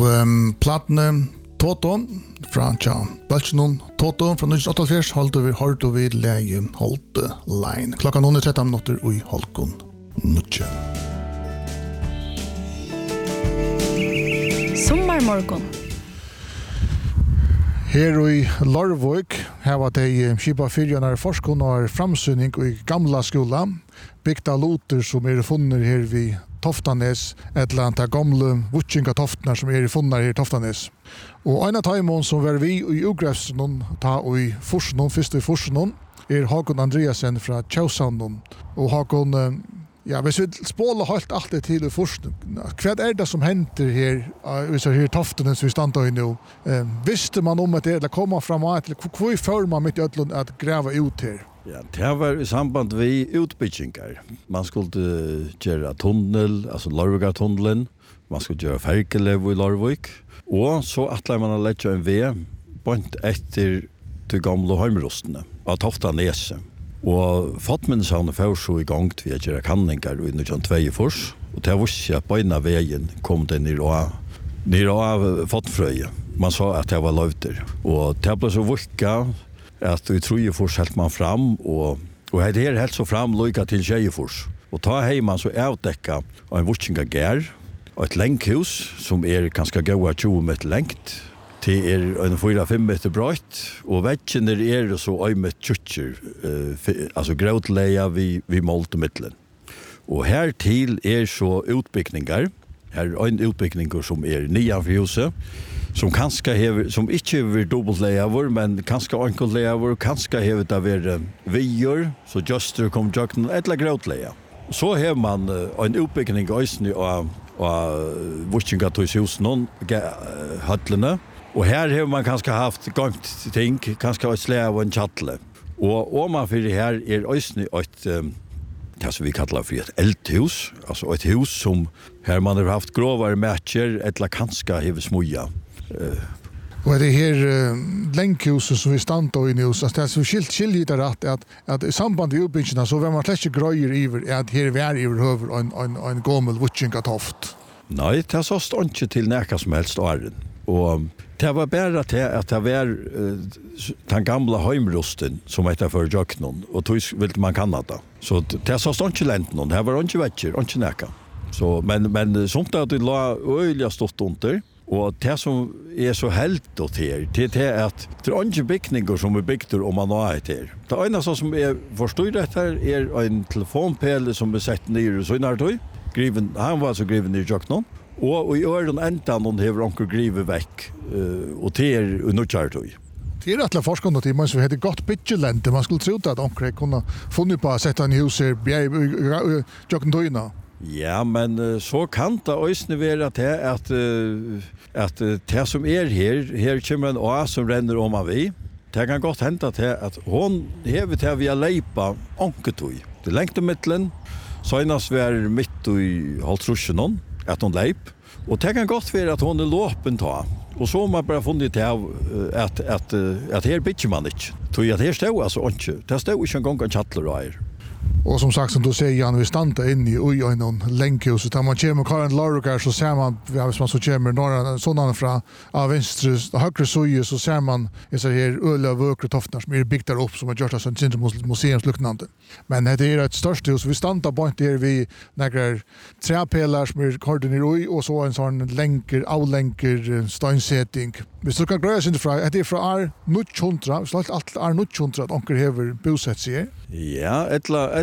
Platne Toto fra Balchinon Toto fra 1988 holdt vi lege Holte Line. Klokka noen 13 minutter i Holkon Nutsje. Sommarmorgon. Her i Larvik har de skipa fyrjene forskon og framsyning i gamla skola. Bygda loter som funnet her vid Toftanes, et eller annet gamle vutsinga toftene som funnet her i Toftanes. Og en av taimon som var vi i ugrefsen ta i Forsenon, først i Forsenon, Håkon Andreasen fra Tjausanon. Og Håkon, hvis vi spåler helt alt det til i Forsenon, hva det som henter her, hvis det her toftene som vi standa i nå? Visste man om at det, eller kom man fram av et, hvor får man mitt i Ødlund at grava ut her? Ja, det var i samband med utbyggingar. Man skulle göra tunnel, alltså Larvika-tunneln. Man skulle göra färgelev i Larvik. Och så attlar man att lägga en väg bort efter till gamla heimrostene av Toftanese. Och Fatmenshavn får så igång till att göra kanningar i 1902 först. Och det var så att på ena vägen kom det ner av Fatfröje. Man sa att det var löfter. Och det blev så vicka att vi tror ju först man fram och det här helt så fram lika till Tjejefors. Och ta hem man så avtäcka en vutsinga gär och ett länkhus som ganska goda 20 meter längt. Det en 4-5 meter brett och väggen är så öjmet tjutcher, alltså gråtleja vid måltemidlen. Och här till så utbyggningar. Här är en utbyggning som nian för huset. Som kanske hever, som inte är dubbeltleavor, men kanske enkeltleavor, kanske hever det varit vior, så juster kom jöknen, eller gråtlea. Så har man en utbyggning i Øysni av Vutsingatøyshusen, höllene. Och här har man kanske haft gångt ting, kanske ett släv och en chattle. Och ovanför det här Øysni det som vi kallar för ett eldhus, alltså ett hus som här man har haft grovare matcher, eller kanske hever smuja. Och det här länkhuset som vi stannar i nu, så det är så skilt att i samband med utbyggnaden så var man släckte gröjer i att här var över en gammal vutsinga-toft. Nej, det sås inte till näka som helst åren. Och det var bara till att det var den gamla heimrosten som heter för jöknon, och då vill man kanada. Så det sås inte länt någon, det var inte väcker, inte näka. Så, men sånt att det la öliga stått under. Och det som så helt åt här, det är att det är inte byggningar som byggt om man har det här. Det ena som förstår det här en telefonpelle som sett ner i Sönnartöj. Han var så griven i Jöknon. Och i öron ändan hon har onkel grivet väck och det i Nutjartöj. Det alla forskande till man så heter gott bitchelente. Man skulle tro att onkel kunde funnit på att sätta en hus i Jökntöjna. Ja, men så kan det också vara att det som här kommer en A som ränner om av vi. Det kan gott hända att hon hever till via leipa onketoj. Det längt i mittlen, senast var mitt i halvtrusjonen, att hon leip. Och det kan gott vara att hon låpen ta. Och så har man bara funnit att här bitcher man inte. Så att här stod alltså inte. Det stod inte en gång en chattlerair. Och som sagt, som du säger, Jan, vi stannar inne i en länkhus. Där man kommer Karin Larukar så ser man, hvis man så kommer några sådana från vänster, högre suje, så ser man så här öliga vökre toftnar som byggt där upp som har gjort en syndrom museumsluktnande. Men det är ett störst hus. Vi stannar på inte vid några träpelare som kordon i och så en sån avlänker steinsetting. Hvis du kan gröja sig från, det är från 900, så allt 900 att onkel hever bosatt sig. Ja,